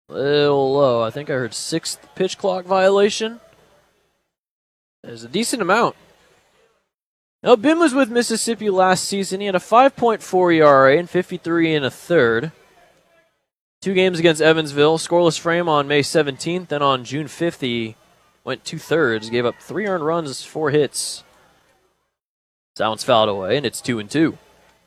Little low. I think I heard 6th pitch clock violation. There's a decent amount. Now, Bim was with Mississippi last season. He had a 5.4 ERA and 53 and a third. 2 games against Evansville. Scoreless frame on May 17th. Then on June 5th, he went 2/3. Gave up 3 earned runs, 4 hits. That one's fouled away, and it's 2-2.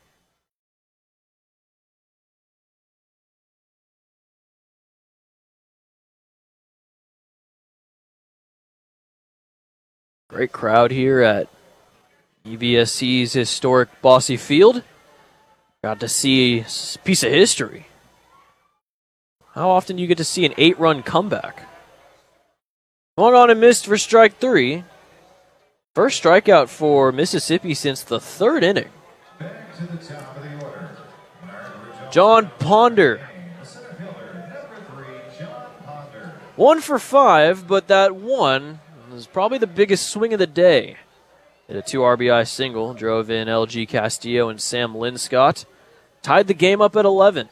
Great crowd here at UVSC's historic Bosse Field. Got to see a piece of history. How often do you get to see an 8-run comeback? Swung on and missed for strike 3. First strikeout for Mississippi since the 3rd inning. Back to the top of the order. John Ponder. Center fielder, number 3, John Ponder. 1 for 5, but that one was probably the biggest swing of the day. Hit a 2 RBI single, drove in LG Castillo and Sam Linscott. Tied the game up at 11.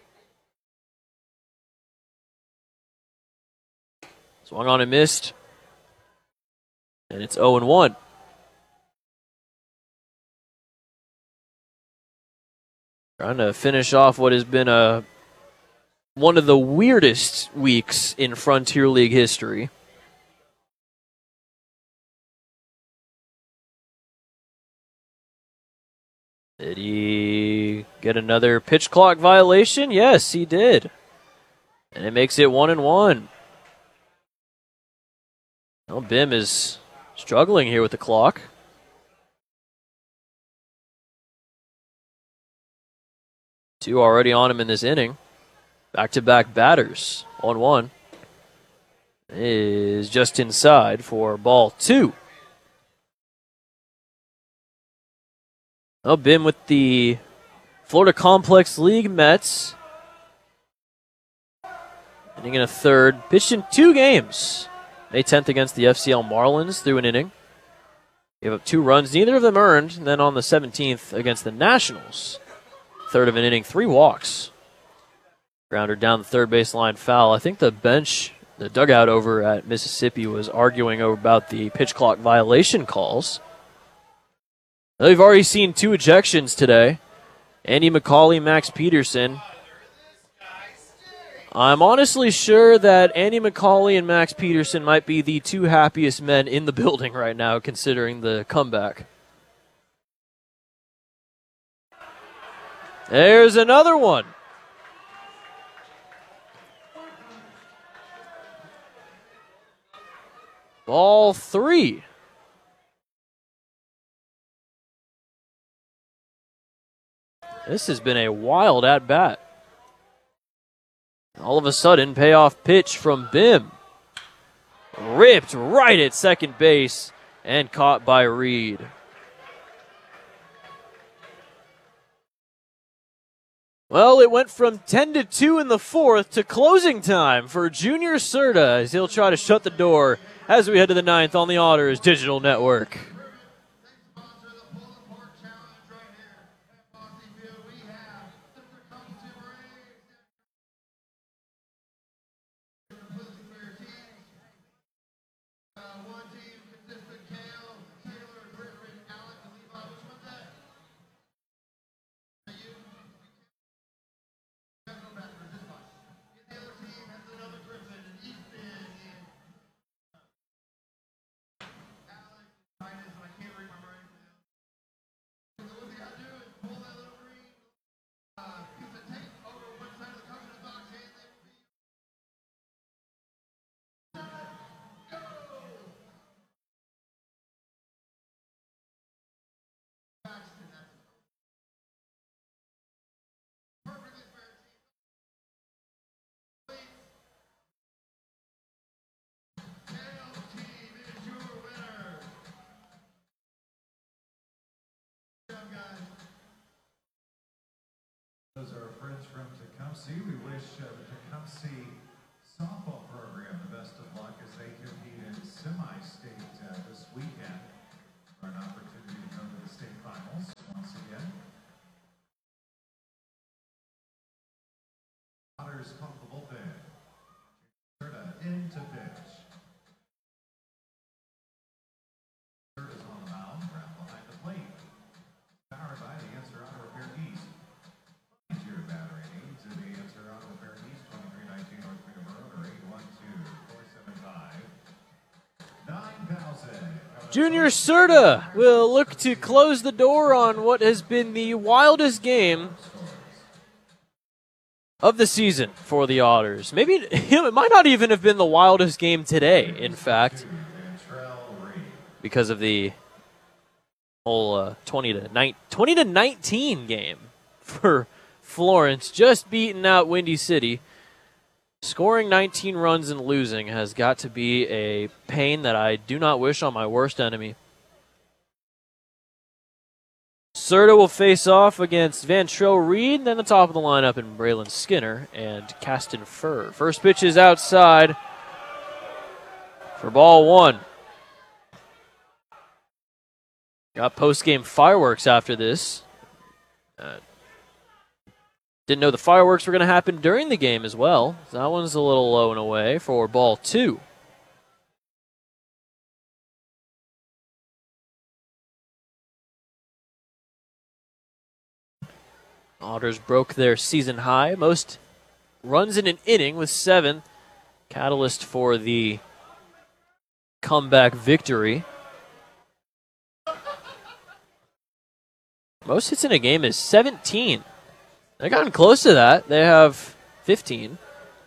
Swung on and missed. And it's 0-1. Trying to finish off what has been one of the weirdest weeks in Frontier League history. Did he get another pitch clock violation? Yes, he did. And it makes it 1-1. Well, Bim is struggling here with the clock. Two already on him in this inning. Back-to-back batters. 1-1. Is just inside for ball 2. Well, Bim with the Florida Complex League Mets. Inning in a third. Pitched in 2 games. May 10th against the FCL Marlins through an inning. Gave up 2 runs, neither of them earned. And then on the 17th against the Nationals. Third of an inning, 3 walks. Grounder down the third baseline foul. I think the bench, the dugout over at Mississippi was arguing about the pitch clock violation calls. We've already seen 2 ejections today. Andy McCauley, Max Peterson. I'm honestly sure that Andy McCauley and Max Peterson might be the 2 happiest men in the building right now, considering the comeback. There's another one. Ball 3. This has been a wild at-bat. All of a sudden, payoff pitch from Bim. Ripped right at second base and caught by Reed. Well, it went from 10-2 in the 4th to closing time for Junior Serta as he'll try to shut the door as we head to the 9th on the Otters Digital Network. Those are our friends from Tecumseh. We wish the Tecumseh softball program the best of luck as they compete in semi-state this weekend for an opportunity to go to the state finals once again. Otters call the bullpen. in to pitch. Serta's on the mound, right behind the plate. Powered by the Answer Auto Repair East. Find your battery needs at the Answer Auto Repair East, 2319 North Freedom Road, or 812-475-9000. Junior Serta will look to close the door on what has been the wildest game of the season for the Otters. Maybe it might not even have been the wildest game today, in fact, because of the whole 20-19 game for Florence, just beating out Windy City. Scoring 19 runs and losing has got to be a pain that I do not wish on my worst enemy. Serta will face off against Vantrell Reed, then the top of the lineup in Braylon Skinner and Caston Furr. First pitch is outside for ball one. Got post-game fireworks after this. Didn't know the fireworks were going to happen during the game as well. So that one's a little low and away for ball two. Otters broke their season high. Most runs in an inning with 7. Catalyst for the comeback victory. Most hits in a game is 17. They've gotten close to that. They have 15.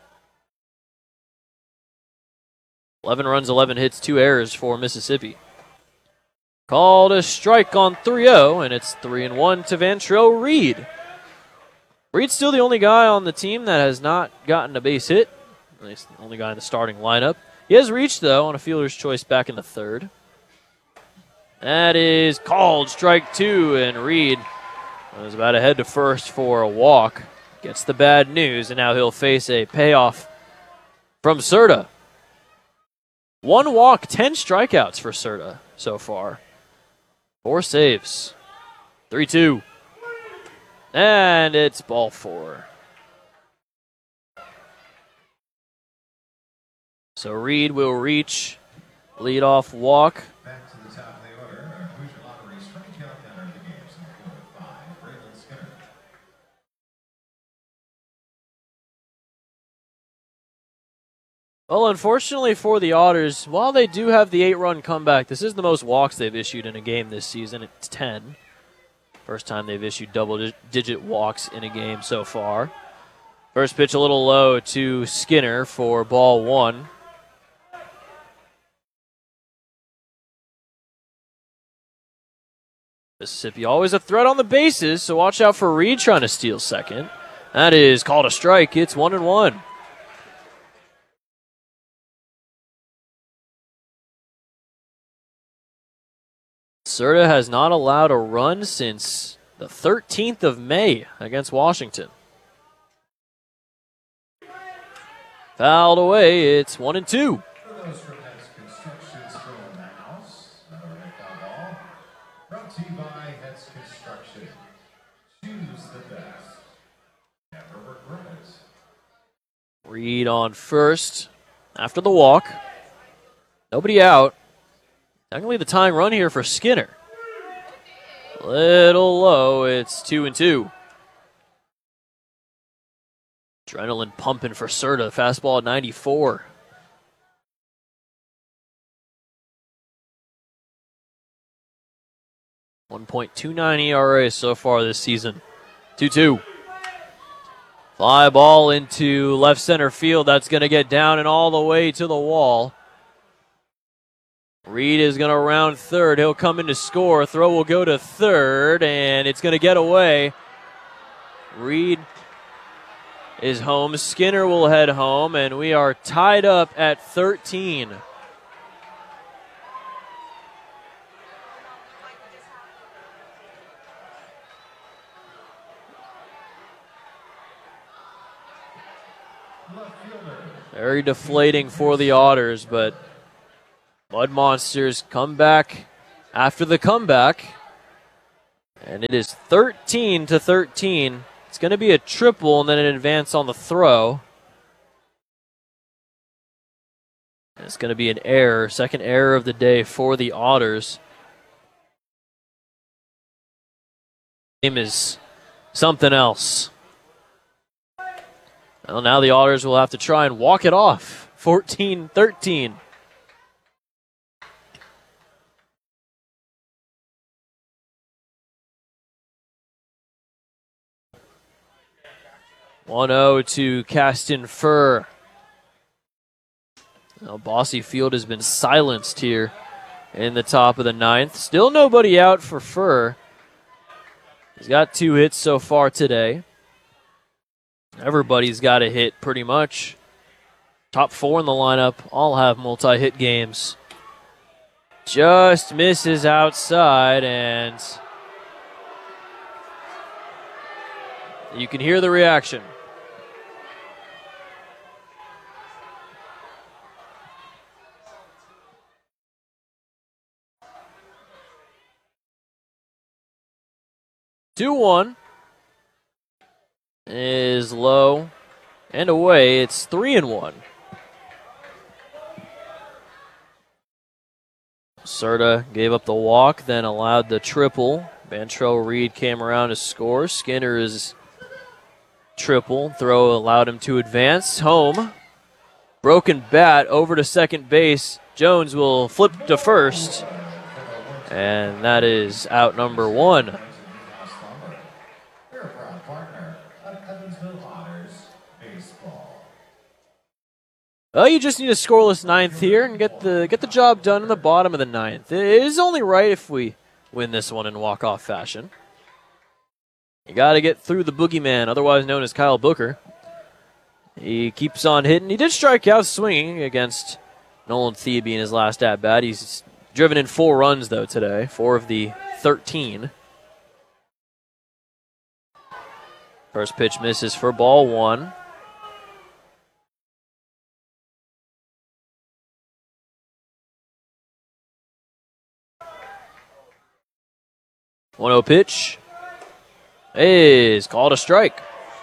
11 runs, 11 hits, 2 errors for Mississippi. Called a strike on 3-0, and it's 3-1 to Vantrell Reed. Reed's still the only guy on the team that has not gotten a base hit. At least the only guy in the starting lineup. He has reached, though, on a fielder's choice back in the third. That is called strike 2, and Reed was about to head to first for a walk. Gets the bad news, and now he'll face a payoff from Serta. 1 walk, 10 strikeouts for Serta so far. 4 saves. 3-2. And it's ball 4. So Reed will reach, leadoff walk. Back to the top of the order, our Hoosier Lottery strikeout counter of the game, so 5, Braylon Skinner. Well, unfortunately for the Otters, while they do have the 8-run comeback, this is the most walks they've issued in a game this season. It's 10. First time they've issued double-digit walks in a game so far. First pitch a little low to Skinner for ball 1. Mississippi always a threat on the bases, so watch out for Reed trying to steal second. That is called a strike. It's 1-1. Serta has not allowed a run since the 13th of May against Washington. Fouled away. It's 1-2. For those from Heads Construction still in the house, another red foul ball. Brought to you by Heads Construction. Choose the best. Never regret it. Reed on first after the walk. Nobody out. Technically the tying run here for Skinner. Little low. It's 2-2. Adrenaline pumping for Serta. Fastball at 94. .29 ERA so far this season. 2-2. Fly ball into left center field. That's going to get down and all the way to the wall. Reed is going to round third. He'll come in to score. Throw will go to third, and it's going to get away. Reed is home. Skinner will head home, and we are tied up at 13. Very deflating for the Otters, but Mud Monsters come back after the comeback, and it is 13-13. It's going to be a triple and then an advance on the throw. It's going to be an error, second error of the day for the Otters. Game is something else. Well, now the Otters will have to try and walk it off. 14-13. (1-0) to Caston Furr. Now, Bosse Field has been silenced here in the top of the ninth. Still nobody out for Furr. He's got 2 hits so far today. Everybody's got a hit pretty much. Top 4 in the lineup all have multi-hit games. Just misses outside, and you can hear the reaction. (2-1) is low and away. It's 3-1. Serta gave up the walk, then allowed the triple. Bantrell Reed came around to score. Skinner's triple throw allowed him to advance home. Broken bat over to second base. Jones will flip to first, and that is out number 1. Well, you just need a scoreless ninth here and get the job done in the bottom of the ninth. It is only right if we win this one in walk-off fashion. You got to get through the boogeyman, otherwise known as Kyle Booker. He keeps on hitting. He did strike out swinging against Nolan Thebe in his last at-bat. He's driven in 4 runs, though, today, 4 of the 13. First pitch misses for ball 1. (1-0) pitch is called a strike.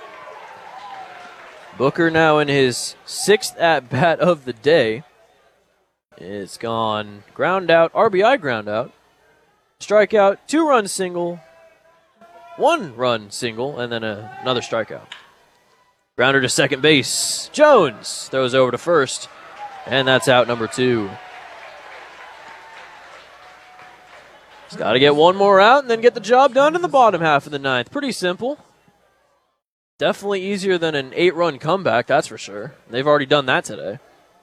Booker now in his 6th at-bat of the day. It's gone ground out, RBI ground out, strikeout, 2-run single, 1-run single, and then another strikeout. Grounder to second base. Jones throws over to first, and that's out number 2. He's got to get one more out and then get the job done in the bottom half of the ninth. Pretty simple. Definitely easier than an 8-run comeback, that's for sure. They've already done that today.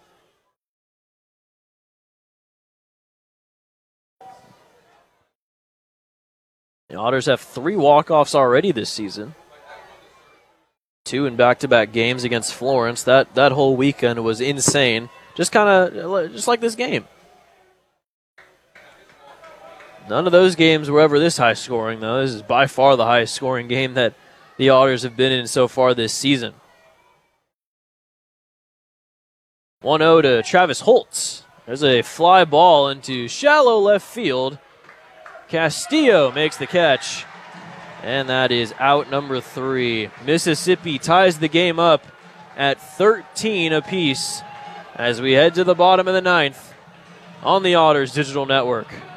The Otters have 3 walk-offs already this season. 2 in back-to-back games against Florence. That whole weekend was insane. Just like this game. None of those games were ever this high scoring, though. This is by far the highest scoring game that the Otters have been in so far this season. 1-0 to Travis Holtz. There's a fly ball into shallow left field. Castillo makes the catch, and that is out number 3. Mississippi ties the game up at 13 apiece as we head to the bottom of the ninth on the Otters Digital Network.